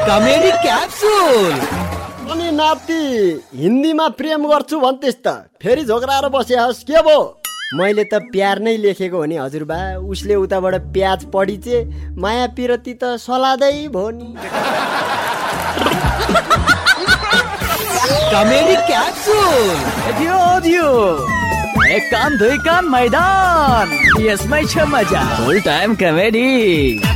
Comedy capsule. अनि नाति हिन्दीमा प्रेम गर्छु भन्थिस् त फेरि झोक्राएर बसिहास् के भो? मैले त प्यार नै लेखेको हो नि हजुरबा। उसले उताबाट प्याज पढिचे माया पिरती त सलादै भो नि। Comedy capsule. दियो एक कान दुई कान मैदान, यसमै छ मजा। फुल टाइम कमेडी।